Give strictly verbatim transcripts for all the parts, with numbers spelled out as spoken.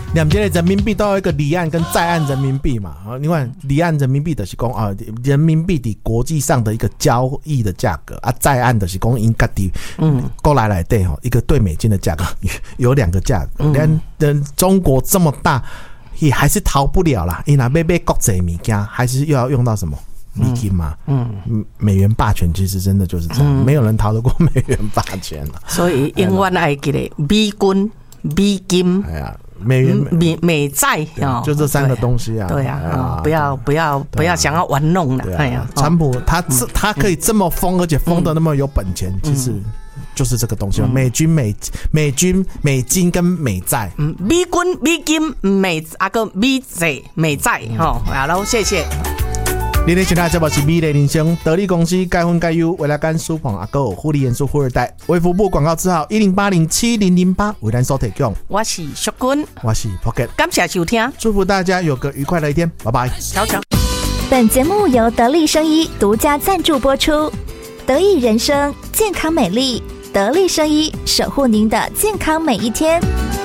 两间的人民币都有一个离岸跟在岸人民币嘛。你看离岸人民币就是讲啊，人民币的国际上的一个交易的价格啊，在岸的是讲因家己嗯过来来对哈，一个对美金的价格有两个价格。连人中国这么大，也还是逃不了啦。因为买买国际物件，还是又要用到什么？美金嘛，嗯，美元霸权其实真的就是这样，嗯、没有人逃得过美元霸权了。 所以永远爱记得美金、美金，哎呀， 美元、 美美债哦，就这三个东西啊。 对啊，对啊不要不要不要想要玩弄了。哎呀， 川普他他可以这么疯，而且疯的那么有本钱，其实。就是这个东西嘛，美军、美美军、美金跟美债， 嗯，美军、美金、美啊个美债、美债，吼，好喽，谢谢。 你的现在这部是美丽人生，得力公司该分该优，为了干舒捧阿哥护理元素富二代，卫福部广告字号一零八零七零零八为咱所提供。 我是淑君， 我是 Pocket， 感谢收听， 祝福大家有个愉快的一天，拜拜。 瞧瞧。 本节目由得力生医独家赞助播出，得意人生健康美丽。得力生医，守护您的健康每一天。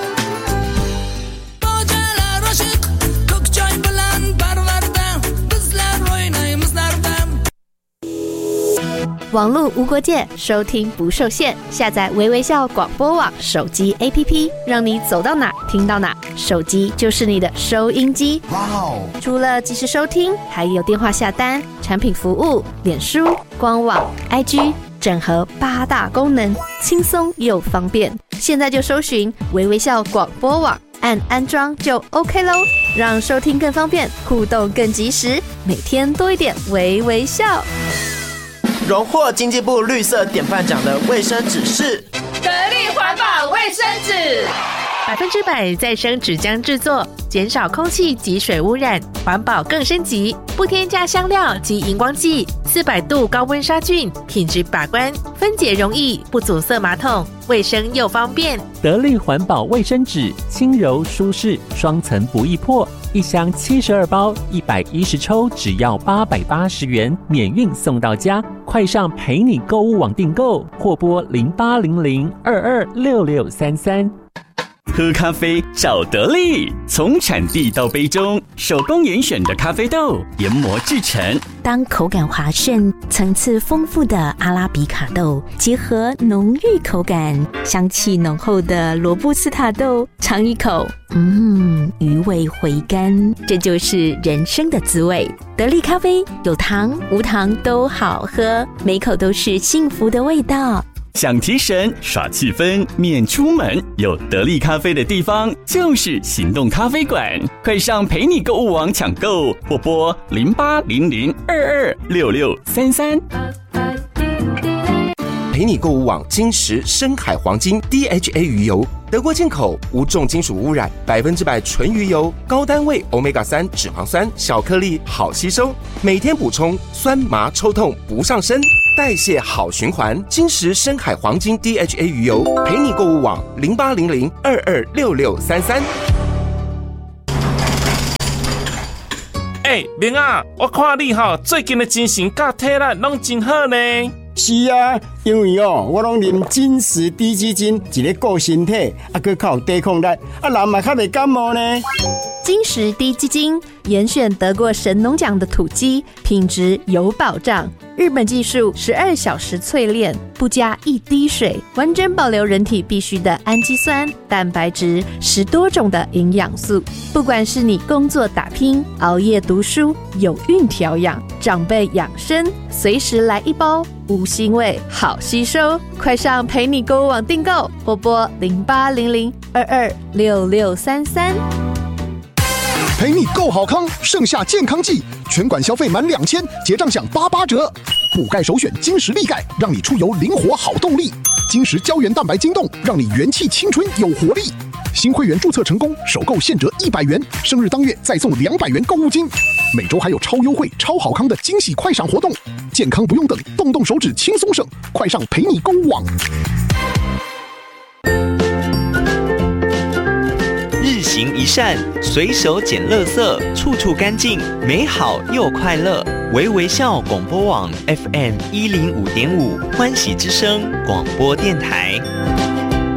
网络无国界，收听不受限。下载微微笑广播网手机 A P P， 让你走到哪听到哪，手机就是你的收音机。哇哦！除了即时收听，还有电话下单、产品服务、脸书、官网、I G。整合八大功能，轻松又方便。现在就搜寻微微笑广播网，按安装就 OK 咯，让收听更方便，互动更及时，每天多一点微微笑。 荣获经济部绿色典范奖的卫生纸是得力环保卫生纸， 百分之百再生纸浆制作，减少空气及水污染，环保更升级，不添加香料及荧光剂，四百度高温杀菌，品质把关，分解容易，不阻塞马桶，卫生又方便。 得力环保卫生纸，轻柔舒适，双层不易破，一箱七十二包，一百一十抽，只要八百八十元，免运送到家。快上陪你购物网订购，或拨零八零零二二六六三三。 喝咖啡找得力，从产地到杯中，手工严选的咖啡豆研磨制成。 当口感滑顺、层次丰富的阿拉比卡豆结合浓郁口感、香气浓厚的罗布斯塔豆，尝一口，嗯，余味回甘，这就是人生的滋味。得力咖啡有糖无糖都好喝，每口都是幸福的味道。 想提神耍气氛免出门，有得力咖啡的地方就是行动咖啡馆，快上陪你购物网抢购，或拨零八零零二二六六三三。 陪你购物网金石深海黄金 D H A 鱼油，德国进口，无重金属污染，百分之百纯鱼油，高单位 欧米伽三 脂肪酸，小颗粒好吸收，每天补充，酸麻抽痛不上身，代谢好循环。金石深海黄金 D H A 鱼油，陪你购物网零八零零二二六六三三。 哎，明啊，我看你哈最近的精神甲体力拢真好呢。 是啊，因为哦，我拢啉金石低基金，一个顾身体，啊，佮较有抵抗力，啊，人嘛较袂感冒呢。 金石低基金严选得过神农奖的土鸡，品质有保障。日本技术十二小时淬炼，不加一滴水，完整保留人体必需的氨基酸、蛋白质，十多种的营养素。不管是你工作打拼、熬夜读书、有孕调养、长辈养生，随时来一包，无腥味，好吸收。快上陪你购物网订购，或拨零八零零二二六六三三。 陪你购好康，盛夏健康季，全馆消费满两千，结账享八八折。补钙首选金石力钙，让你出游灵活好动力。金石胶原蛋白晶冻，让你元气青春有活力。新会员注册成功，首购现折一百元，生日当月再送两百元购物金。每周还有超优惠、超好康的惊喜快闪活动，健康不用等，动动手指轻松省，快上陪你购物网。 日行一善，随手捡垃圾，处处干净，美好又快乐。微微笑广播网 F M 一零五点五，欢喜之声广播电台。